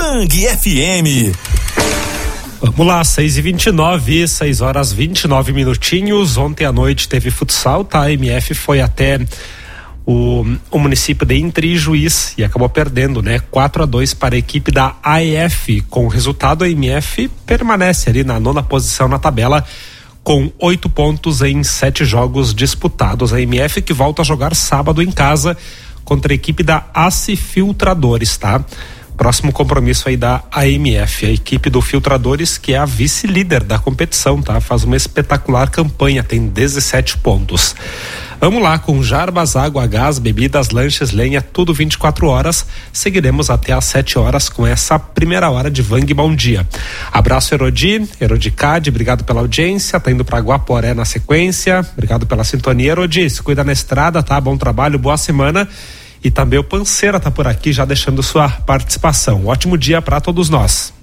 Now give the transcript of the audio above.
Bang FM. Vamos lá, 6h29, 6h29. Ontem à noite teve futsal, tá? A MF foi até o município de Intrijuís e acabou perdendo, né? 4-2 para a equipe da AEF. Com o resultado, a MF permanece ali na 9ª posição na tabela, com 8 pontos em 7 jogos disputados. A MF que volta a jogar sábado em casa contra a equipe da ACE Filtradores, tá? Próximo compromisso aí da AMF, a equipe do Filtradores, que é a vice-líder da competição, tá? Faz uma espetacular campanha, tem 17 pontos. Vamos lá, com Jarbas, água, gás, bebidas, lanches, lenha, tudo 24 horas. Seguiremos até às 7 horas com essa primeira hora de Vang Bom Dia. Abraço, Erodicade, obrigado pela audiência. Tá indo pra Guaporé na sequência. Obrigado pela sintonia, Erodi. Se cuida na estrada, tá? Bom trabalho, boa semana. E também o Panceira tá por aqui já deixando sua participação. Ótimo dia para todos nós.